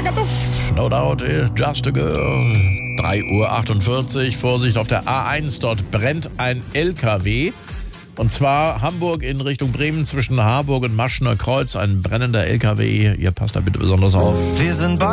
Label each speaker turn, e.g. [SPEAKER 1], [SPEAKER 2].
[SPEAKER 1] No doubt, just a girl. 3:48 Uhr. Vorsicht auf der A1. Dort brennt ein LKW. Und zwar Hamburg in Richtung Bremen zwischen Harburg und Maschener Kreuz. Ein brennender LKW. Ihr passt da bitte besonders auf.
[SPEAKER 2] Wir sind